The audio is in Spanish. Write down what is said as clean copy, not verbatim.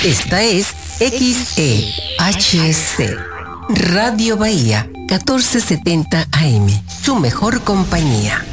Esta es XEHC, Radio Bahía, 1470 AM, su mejor compañía.